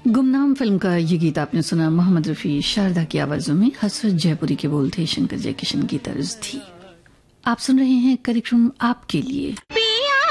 गुमनाम फिल्म का ये गीत आपने सुना। मोहम्मद रफी, शारदा की आवाजों में हसरत जयपुरी के बोल थे, शंकर जयकिशन की तर्ज थी। आप सुन रहे हैं कार्यक्रम आपके लिए।